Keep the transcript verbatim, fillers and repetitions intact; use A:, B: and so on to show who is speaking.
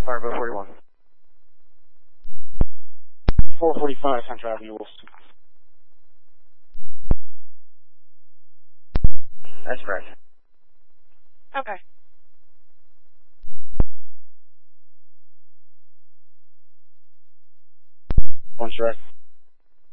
A: Firebird forty-one.
B: four forty-five Central Avenue, Wilson.
A: That's correct.
C: Okay.
B: One direct.